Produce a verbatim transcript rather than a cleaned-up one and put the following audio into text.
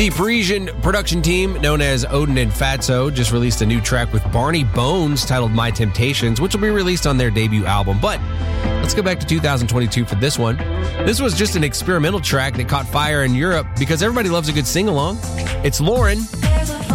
The Parisian production team, known as Odin and Fatso, just released a new track with Barney Bones titled My Temptations, which will be released on their debut album. But let's go back to two thousand twenty-two for this one. This was just an experimental track that caught fire in Europe because everybody loves a good sing-along. It's Lauren